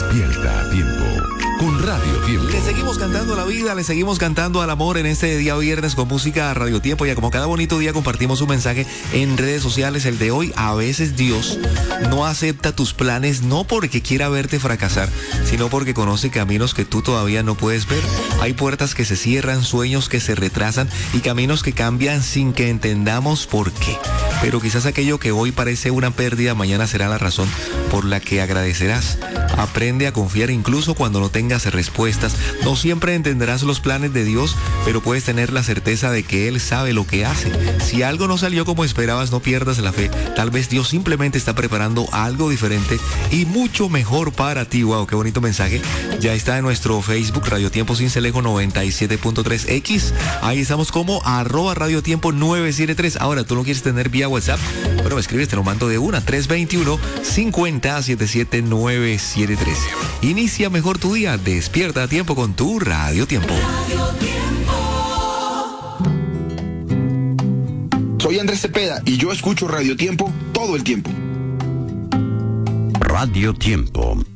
Despierta a tiempo con Radio Tiempo. Le seguimos cantando a la vida, le seguimos cantando al amor en este día viernes con música a Radio Tiempo. Y como cada bonito día compartimos un mensaje en redes sociales. El de hoy: a veces Dios no acepta tus planes no porque quiera verte fracasar, sino porque conoce caminos que tú todavía no puedes ver. Hay puertas que se cierran, sueños que se retrasan y caminos que cambian sin que entendamos por qué. Pero quizás aquello que hoy parece una pérdida, mañana será la razón por la que agradecerás. Aprende a confiar incluso cuando no tengas respuestas. No siempre entenderás los planes de Dios, pero puedes tener la certeza de que Él sabe lo que hace. Si algo no salió como esperabas, no pierdas la fe. Tal vez Dios simplemente está preparando algo diferente y mucho mejor para ti. Wow, qué bonito mensaje. Ya está en nuestro Facebook, Radio Tiempo Sincelejo 97.3X. Ahí estamos como @radiotiempo 973. Ahora, ¿tú no quieres tener vía WhatsApp? Bueno, me escribes, te lo mando de una. 321-50-77-973. Inicia mejor tu día. Despierta a tiempo con tu Radio Tiempo. Soy Andrés Cepeda y yo escucho Radio Tiempo todo el tiempo. Radio Tiempo.